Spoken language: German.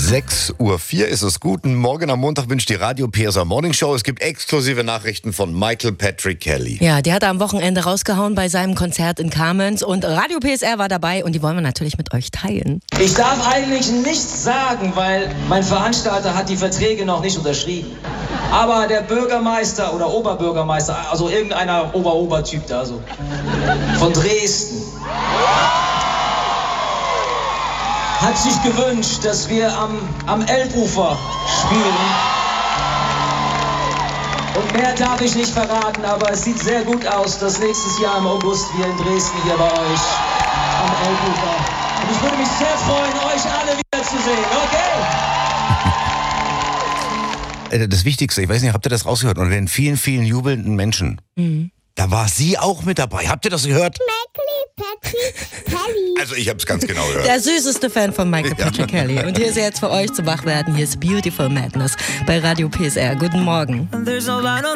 6:04 ist es. Guten Morgen am Montag wünscht die Radio PSR Morning Show. Es gibt exklusive Nachrichten von Michael Patrick Kelly. Ja, der hat am Wochenende rausgehauen bei seinem Konzert in Kamenz und Radio PSR war dabei und die wollen wir natürlich mit euch teilen. Ich darf eigentlich nichts sagen, weil mein Veranstalter hat die Verträge noch nicht unterschrieben. Aber der Bürgermeister oder Oberbürgermeister, also irgendeiner Ober-Typ da so, von Dresden, hat sich gewünscht, dass wir am Elbufer spielen. Und mehr darf ich nicht verraten, aber es sieht sehr gut aus, dass nächstes Jahr im August wir in Dresden hier bei euch am Elbufer. Und ich würde mich sehr freuen, euch alle wiederzusehen, okay? Das Wichtigste, ich weiß nicht, habt ihr das rausgehört? Und den vielen, vielen jubelnden Menschen, da war sie auch mit dabei. Habt ihr das gehört? Patrick Kelly. Also ich hab's ganz genau gehört. Der süßeste Fan von Michael Patrick Kelly. Und hier ist er jetzt für euch zum Wachwerden. Hier ist Beautiful Madness bei Radio PSR. Guten Morgen.